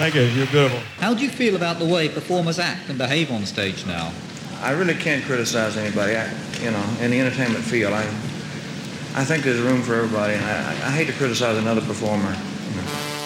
Thank you. You're beautiful. How do you feel about the way performers act and behave on stage now? I really can't criticize anybody, in the entertainment field. I think there's room for everybody, and I hate to criticize another performer.